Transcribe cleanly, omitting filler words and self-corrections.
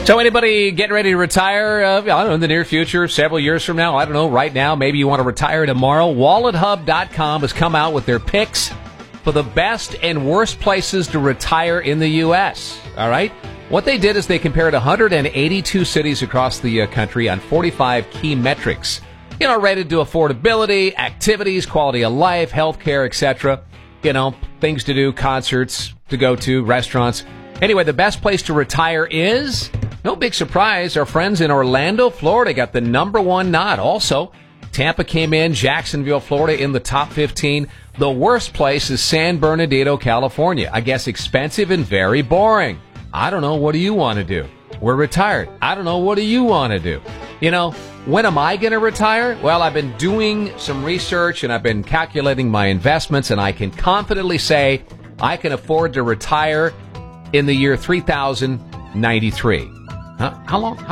So anybody getting ready to retire, I don't know, in the near future, several years from now, I don't know, right now, maybe you want to retire tomorrow, WalletHub.com has come out with their picks for the best and worst places to retire in the U.S., all right? What they did is they compared 182 cities across the country on 45 key metrics, related to affordability, activities, quality of life, healthcare, etc., things to do, concerts to go to, restaurants. Anyway, the best place to retire is, no big surprise, our friends in Orlando, Florida got the number one nod. Also, Tampa came in, Jacksonville, Florida in the top 15. The worst place is San Bernardino, California. I guess expensive and very boring. I don't know. What do you want to do? We're retired. I don't know. What do you want to do? When am I going to retire? Well, I've been doing some research and I've been calculating my investments, and I can confidently say I can afford to retire in the year 3093. How long